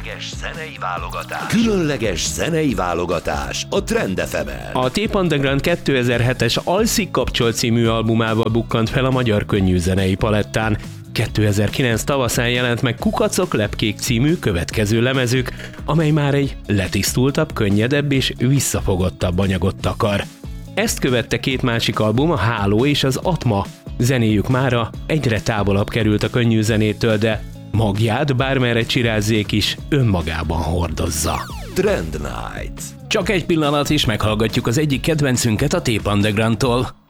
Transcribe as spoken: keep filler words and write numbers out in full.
Különleges zenei válogatás. Különleges zenei válogatás a Trend ef emen. A Tape Underground kétezer-hetes Alszik kapcsol című albumával bukkant fel a magyar könnyűzenei palettán. kétezer-kilenc tavaszán jelent meg Kukacok lepkék című következő lemezük, amely már egy letisztultabb, könnyedebb és visszafogottabb anyagot takar. Ezt követte két másik album, a Háló és az Atma. Zenéjük mára egyre távolabb került a könnyűzenétől, de magját bármerre csirázzék is önmagában hordozza. Trend Night. Csak egy pillanat is meghallgatjuk az egyik kedvencünket a Tape Undergroundtól.